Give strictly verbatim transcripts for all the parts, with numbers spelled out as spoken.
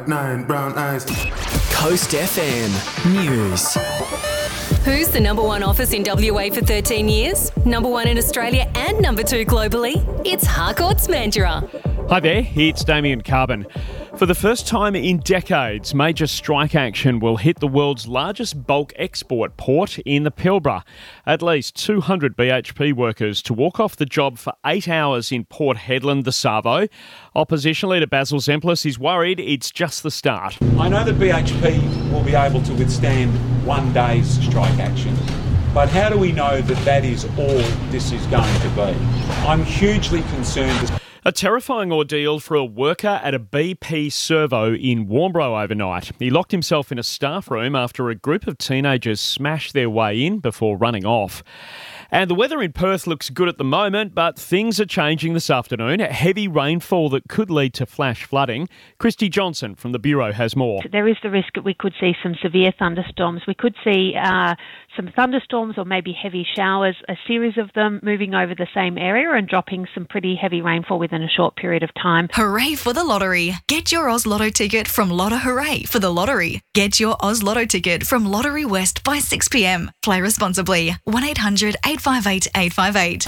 Nine brown eyes. Coast F M News. Who's the number one office in W A for thirteen years? Number one in Australia and number two globally? It's Harcourts Mandurah. Hi there, it's Damien Carbon. For the first time in decades, major strike action will hit the world's largest bulk export port in the Pilbara. At least two hundred B H P workers to walk off the job for eight hours in Port Hedland, the Savo. Opposition leader Basil Zempilas is worried it's just the start. I know that B H P will be able to withstand one day's strike action, but how do we know that that is all this is going to be? I'm hugely concerned. A terrifying ordeal for a worker at a B P servo in Warnbro overnight. He locked himself in a staff room after a group of teenagers smashed their way in before running off. And the weather in Perth looks good at the moment, but things are changing this afternoon. Heavy rainfall that could lead to flash flooding. Christy Johnson from the Bureau has more. There is the risk that we could see some severe thunderstorms. We could see uh, some thunderstorms or maybe heavy showers, a series of them moving over the same area and dropping some pretty heavy rainfall within a short period of time. Hooray for the lottery. Get your Oz Lotto ticket from Lotto Hooray for the lottery. Get your Oz Lotto ticket from Lottery West by six p m. Play responsibly. one eight hundred eight five eight eight five eight.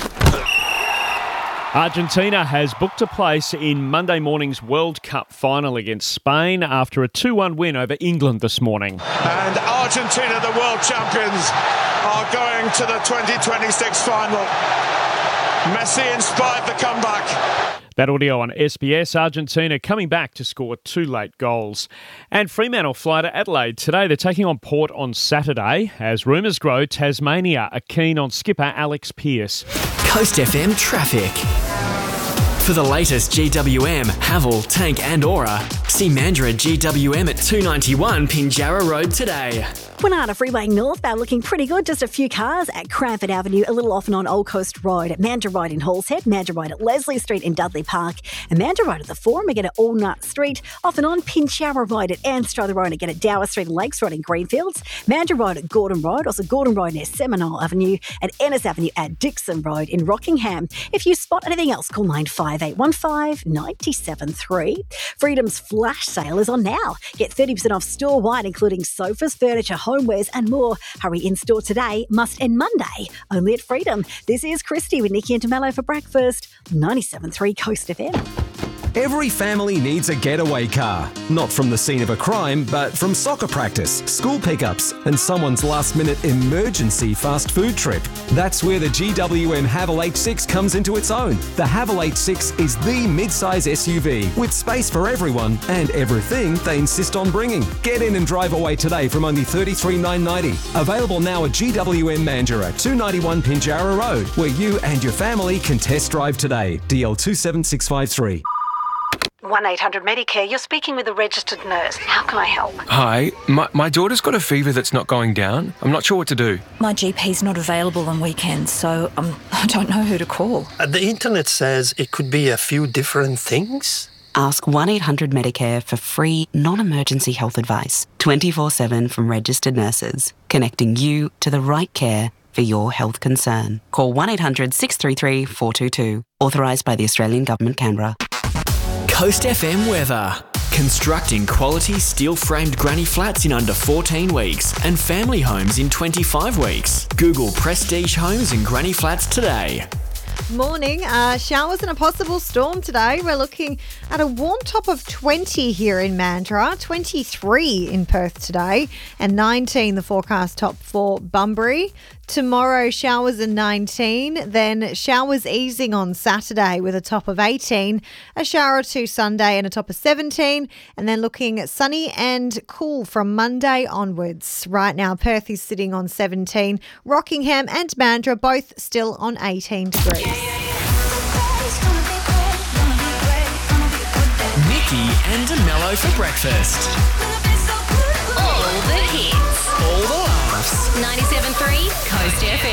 Argentina has booked a place in Monday morning's World Cup final against Spain after a two one win over England this morning. And Argentina, the world champions, are going to the twenty twenty-six final. Messi inspired the comeback. That audio on S B S. Argentina coming back to score two late goals. And Fremantle fly to Adelaide today. They're taking on Port on Saturday. As rumours grow, Tasmania are keen on skipper Alex Pearce. Coast F M traffic. For the latest G W M, Haval, Tank and Aura, see Mandurah G W M at two ninety-one Pinjarra Road today. Kwinana Freeway northbound looking pretty good. Just a few cars at Cranford Avenue, a little off and on Old Coast Road, Mandurah Road in Hallshead, Mandurah Road at Leslie Street in Dudley Park, and Mandurah Road at the Forum, again at Allnut Street, off and on Pinjarra Road at Anstruther Road, again at Dower Street and Lakes Road in Greenfields, Mandurah Road at Gordon Road, also Gordon Road near Seminole Avenue, and Ennis Avenue at Dixon Road in Rockingham. If you spot anything else, call nine five eight one five nine seven three. Freedom's flash sale is on now. Get thirty percent off store-wide, including sofas, furniture, homewares and more. Hurry in-store today, must end Monday, only at Freedom. This is Christy with Nikki and Tamello for breakfast, ninety-seven point three Coast F M. Every family needs a getaway car. Not from the scene of a crime, but from soccer practice, school pickups, and someone's last-minute emergency fast food trip. That's where the G W M Haval H six comes into its own. The Haval H six is the mid-size S U V with space for everyone and everything they insist on bringing. Get in and drive away today from only thirty-three thousand nine hundred ninety dollars. Available now at G W M Mandurah, two ninety-one Pinjarra Road, where you and your family can test drive today. D L two seven six five three. one eight hundred Medicare, you're speaking with a registered nurse. How can I help? Hi, my, my daughter's got a fever that's not going down. I'm not sure what to do. My G P's not available on weekends, so um, I don't know who to call. Uh, the internet says it could be a few different things. Ask one eight hundred Medicare for free, non-emergency health advice, twenty-four seven from registered nurses, connecting you to the right care for your health concern. Call one eight hundred six three three four two two. Authorised by the Australian Government, Canberra. Coast F M weather. Constructing quality steel-framed granny flats in under fourteen weeks and family homes in twenty-five weeks. Google Prestige Homes and Granny Flats today. Morning. Uh, showers and a possible storm today. We're looking at a warm top of twenty here in Mandurah, twenty-three in Perth today, and nineteen the forecast top for Bunbury. Tomorrow, showers and nineteen, then showers easing on Saturday with a top of eighteen, a shower or two Sunday and a top of seventeen, and then looking at sunny and cool from Monday onwards. Right now, Perth is sitting on seventeen, Rockingham and Mandurah both still on eighteen degrees. Nikki and Tamello for breakfast. All the hits. All the laughs. ninety-seven point three Coast F M.